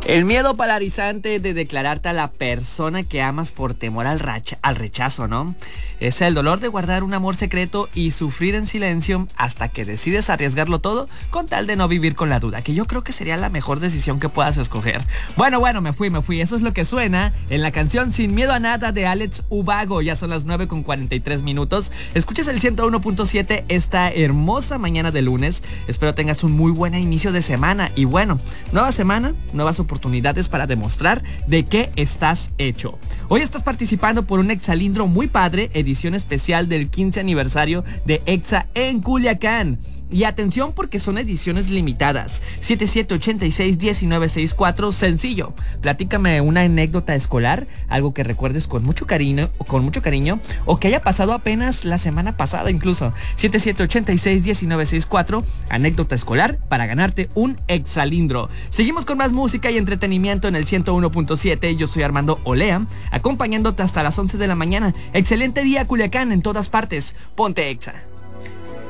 El miedo paralizante de declararte a la persona que amas por temor al rechazo, ¿no? Es el dolor de guardar un amor secreto y sufrir en silencio hasta que decides arriesgarlo todo con tal de no vivir con la duda, que yo creo que sería la mejor decisión que puedas escoger. Bueno, me fui. Eso es lo que suena en la canción Sin Miedo a Nada de Alex Ubago. Ya son las 9:43. Escuchas el 101.7 esta hermosa mañana de lunes. Espero tengas un muy buen inicio de semana. Y bueno, nueva semana, nuevas oportunidades para demostrar de qué estás hecho. Hoy estás participando por un Exalindro muy padre, edición especial del 15 aniversario de Exa en Culiacán. Y atención porque son ediciones limitadas. 7786-1964, sencillo. Platícame una anécdota escolar, algo que recuerdes con mucho cariño o que haya pasado apenas la semana pasada incluso. 7786-1964, anécdota escolar para ganarte un Exalindro. Seguimos con más música y entretenimiento en el 101.7. Yo soy Armando Olea, acompañándote hasta las 11 de la mañana. Excelente día, Culiacán, en todas partes. Ponte Exa.